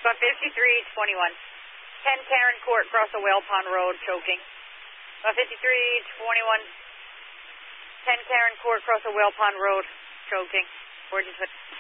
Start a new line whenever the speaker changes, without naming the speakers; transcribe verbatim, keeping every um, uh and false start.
one fifty-three twenty-one. ten Karen Court, across the Whale Pond Road, choking. one fifty-three twenty-one. ten Karen Court, across the Whale Pond Road, choking. Gorgeous.